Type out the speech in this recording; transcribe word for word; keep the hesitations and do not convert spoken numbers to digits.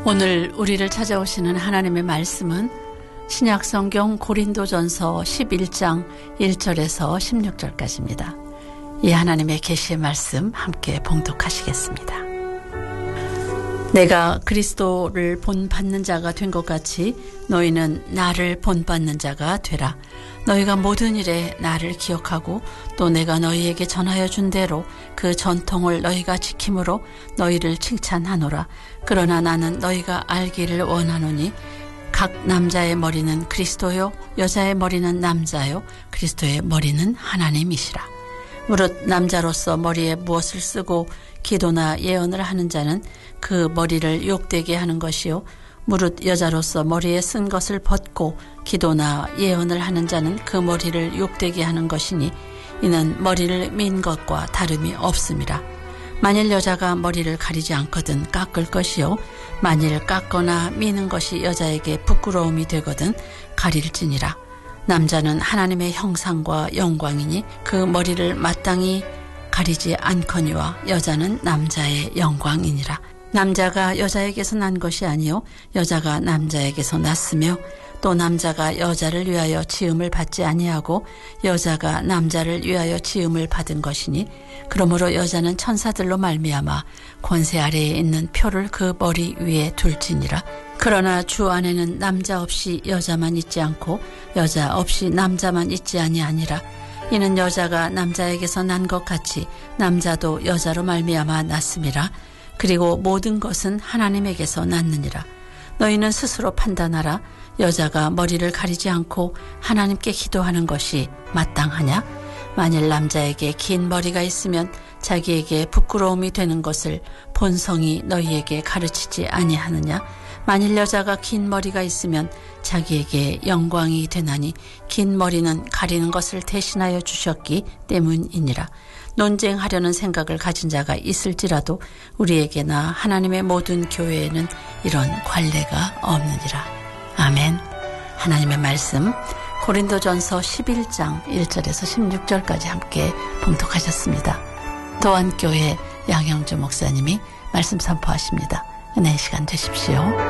오늘 우리를 찾아오시는 하나님의 말씀은 신약성경 고린도전서 십일 장 일 절에서 십육 절까지입니다. 이 하나님의 계시의 말씀 함께 봉독하시겠습니다. 내가 그리스도를 본받는 자가 된 것 같이 너희는 나를 본받는 자가 되라. 너희가 모든 일에 나를 기억하고 또 내가 너희에게 전하여 준 대로 그 전통을 너희가 지킴으로 너희를 칭찬하노라. 그러나 나는 너희가 알기를 원하노니 각 남자의 머리는 그리스도요 여자의 머리는 남자요 그리스도의 머리는 하나님이시라. 무릇 남자로서 머리에 무엇을 쓰고 기도나 예언을 하는 자는 그 머리를 욕되게 하는 것이요 무릇 여자로서 머리에 쓴 것을 벗고 기도나 예언을 하는 자는 그 머리를 욕되게 하는 것이니 이는 머리를 민 것과 다름이 없음이라. 만일 여자가 머리를 가리지 않거든 깎을 것이요 만일 깎거나 미는 것이 여자에게 부끄러움이 되거든 가릴지니라. 남자는 하나님의 형상과 영광이니 그 머리를 마땅히 가리지 않거니와 여자는 남자의 영광이니라. 남자가 여자에게서 난 것이 아니요 여자가 남자에게서 났으며 또 남자가 여자를 위하여 지음을 받지 아니하고 여자가 남자를 위하여 지음을 받은 것이니 그러므로 여자는 천사들로 말미암아 권세 아래에 있는 표를 그 머리 위에 둘지니라. 그러나 주 안에는 남자 없이 여자만 있지 않고 여자 없이 남자만 있지 아니하니라. 이는 여자가 남자에게서 난 것 같이 남자도 여자로 말미암아 났음이라. 그리고 모든 것은 하나님에게서 났느니라. 너희는 스스로 판단하라. 여자가 머리를 가리지 않고 하나님께 기도하는 것이 마땅하냐? 만일 남자에게 긴 머리가 있으면 자기에게 부끄러움이 되는 것을 본성이 너희에게 가르치지 아니하느냐? 만일 여자가 긴 머리가 있으면 자기에게 영광이 되나니 긴 머리는 가리는 것을 대신하여 주셨기 때문이니라. 논쟁하려는 생각을 가진 자가 있을지라도 우리에게나 하나님의 모든 교회에는 이런 관례가 없느니라. 아멘. 하나님의 말씀 고린도전서 십일 장 일 절에서 십육 절까지 함께 봉독하셨습니다. 도안교회 양영주 목사님이 말씀 선포하십니다. 은혜의 시간 되십시오.